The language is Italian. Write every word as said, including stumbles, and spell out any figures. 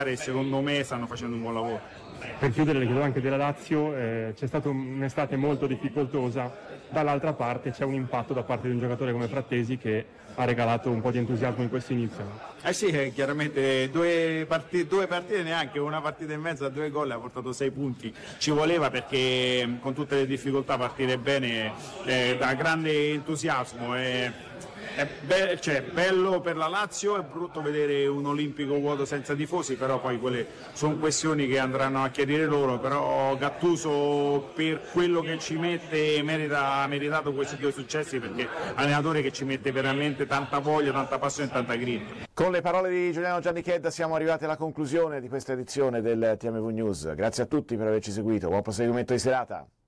e secondo me stanno facendo un buon lavoro. Per chiudere le chiedo anche della Lazio, eh, c'è stata un'estate molto difficoltosa, dall'altra parte c'è un impatto da parte di un giocatore come Frattesi che ha regalato un po' di entusiasmo in questo inizio. Eh sì, eh, chiaramente due partite, due partite neanche, una partita e mezza, due gol, ha portato sei punti, ci voleva perché con tutte le difficoltà partire bene eh, da grande entusiasmo. Eh. È be- cioè, bello per la Lazio, è brutto vedere un olimpico vuoto senza tifosi, però poi quelle sono questioni che andranno a chiarire loro, però Gattuso per quello che ci mette merita, ha meritato questi due successi, perché è un allenatore che ci mette veramente tanta voglia, tanta passione e tanta grinta. Con le parole di Giuliano Giannichedda siamo arrivati alla conclusione di questa edizione del T M V News. Grazie a tutti per averci seguito, buon proseguimento di serata.